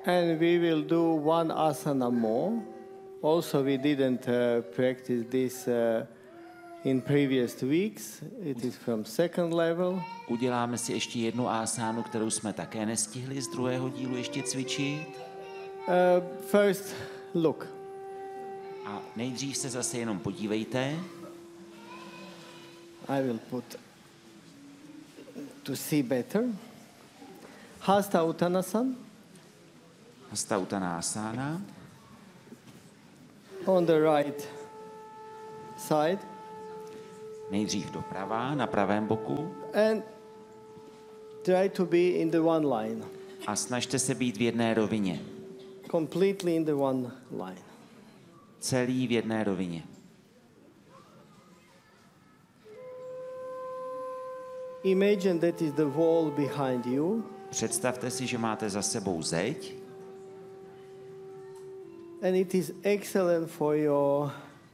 And we will do one asana more. Also, we didn't practice this in previous weeks. It is from second level. Uděláme si ještě jednu asánu, kterou jsme také nestihli z druhého dílu ještě cvičit. First, look. A nejdřív se zase jenom podívejte. I will put to see better. Hasta Uttanasana. Hasta Uttanasana. On the right side. Nejdřív doprava, na pravém boku. And try to be in the one line. A snažte se být v jedné rovině. Completely in the one line. Celý v jedné rovině. Imagine that is the wall behind you. Představte si, že máte za sebou zeď. And it is excellent for your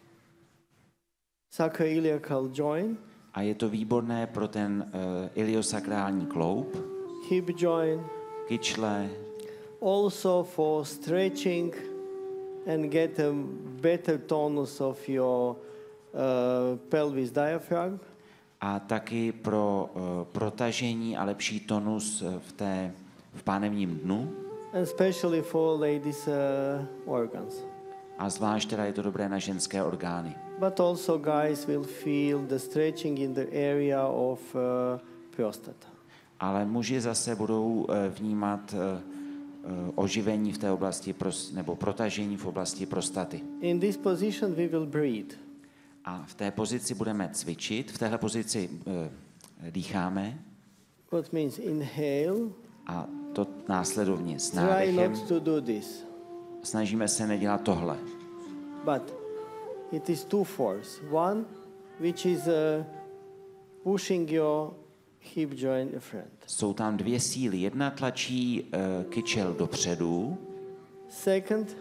sacroiliacal joint. A je to výborné pro ten iliosakrální kloub. Hip joint. Kyčle. Also for stretching and get a better tonus of your pelvis diaphragm. A taky pro protažení a lepší tonus v pánevním dnu. And especially for ladies' organs. A zvlášť teda je to dobré na ženské orgány. But also guys will feel the stretching in the area of prostate. Ale muži zase budou vnímat oživení v té oblasti nebo protažení v oblasti prostaty. In this position we will breathe. A v té pozici budeme cvičit, v téhle pozici dýcháme. What means inhale. A to následovně s Try nádechem. not to do this. Snažíme se nedělat tohle. But it is two force. One, which is pushing your hip joint in front. Jsou tam dvě síly. Jedna tlačí kyčel dopředu. Second,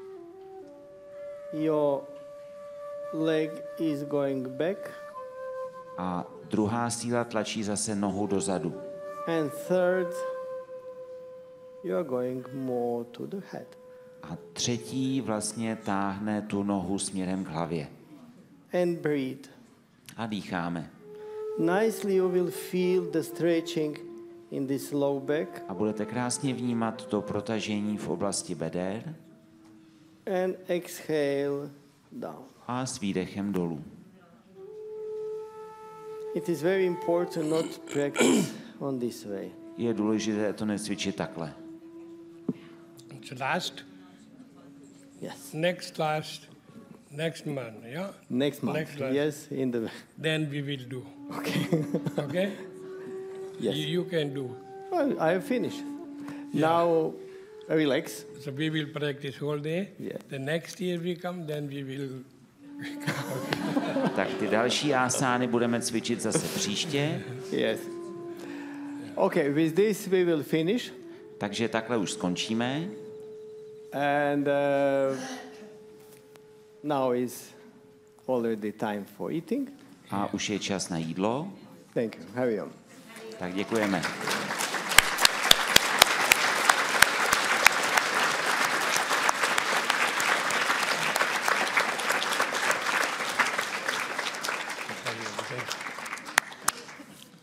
your leg is going back. A druhá síla tlačí zase nohu dozadu. And third, you are going more to the head. A třetí vlastně táhne tu nohu směrem k hlavě. And breathe. A dýcháme. Nicely you will feel the stretching in this low back. A budete krásně vnímat to protažení v oblasti beder. And exhale down. A s výdechem dolů. It is very important not to practice on this way. Je důležité to necvičit takhle. Last? Yes. Next month, yeah? Next month. Next month. Yes, in the... Then we will do. Okay. Okay? Yes. You can do. Well, I have finished. Yeah. Now, relax. So we will practice whole day. Yeah. The next year we come, then we will... Tak ty další asány budeme cvičit zase příště. Yes. Okay, with this we will finish. Takže takhle už skončíme. And now is already time for eating. A už je čas na jídlo. Thank you. Harry on. Tak děkujeme.